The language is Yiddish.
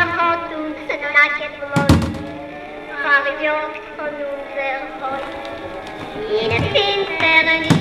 hat uns nacket bloß verjagt von unser Haus. Jene finsteren